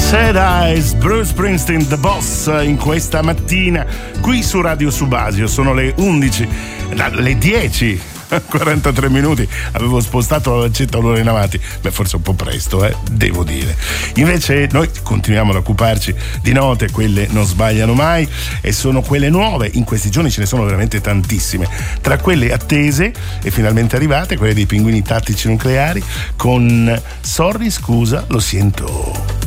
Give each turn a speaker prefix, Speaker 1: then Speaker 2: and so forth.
Speaker 1: Sad Eyes, Bruce Springsteen, The Boss, in questa mattina qui su Radio Subasio. Sono le 11, le 10. 43 minuti, avevo spostato la lancetta un'ora in avanti, beh forse un po' presto, devo dire. Invece noi continuiamo ad occuparci di note, quelle non sbagliano mai, e sono quelle nuove. In questi giorni ce ne sono veramente tantissime, tra quelle attese e finalmente arrivate, quelle dei Pinguini Tattici Nucleari con Sorry scusa lo siento.